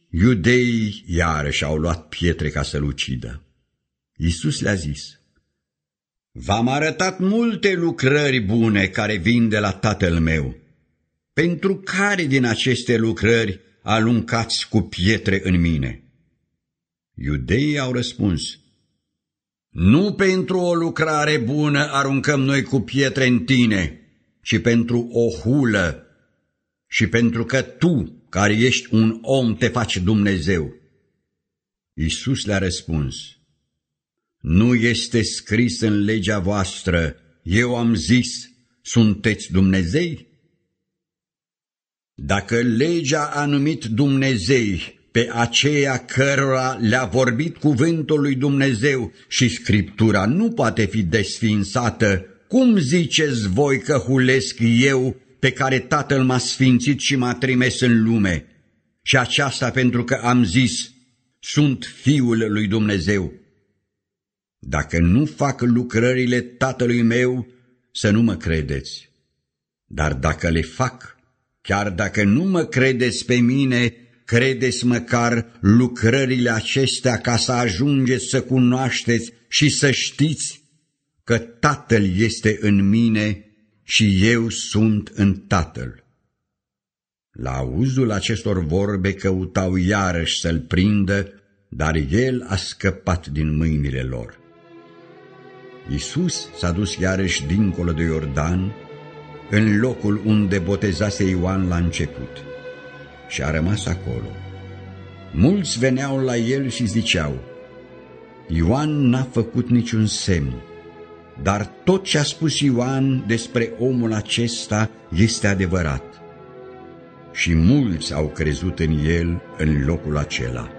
iudeii iarăși au luat pietre ca să-l ucidă. Iisus le-a zis: v-am arătat multe lucrări bune care vin de la Tatăl meu. Pentru care din aceste lucrări aluncați cu pietre în mine? Iudeii au răspuns: nu pentru o lucrare bună aruncăm noi cu pietre în tine, ci pentru o hulă și pentru că tu, care ești un om, te faci Dumnezeu. Iisus le-a răspuns: nu este scris în legea voastră, eu am zis, sunteți Dumnezei? Dacă legea a numit Dumnezei pe aceia cărora le-a vorbit cuvântul lui Dumnezeu și Scriptura nu poate fi desființată, cum ziceți voi că hulesc eu pe care Tatăl m-a sfințit și m-a trimis în lume? Și aceasta pentru că am zis, sunt Fiul lui Dumnezeu. Dacă nu fac lucrările Tatălui meu, să nu mă credeți. Dar dacă le fac, chiar dacă nu mă credeți pe mine, credeți măcar lucrările acestea ca să ajungeți să cunoașteți și să știți că Tatăl este în mine și eu sunt în Tatăl. La auzul acestor vorbe căutau iarăși să-l prindă, dar el a scăpat din mâinile lor. Iisus s-a dus iarăși dincolo de Iordan, în locul unde botezase Ioan la început, și a rămas acolo. Mulți veneau la el și ziceau: Ioan n-a făcut niciun semn, dar tot ce a spus Ioan despre omul acesta este adevărat. Și mulți au crezut în el în locul acela.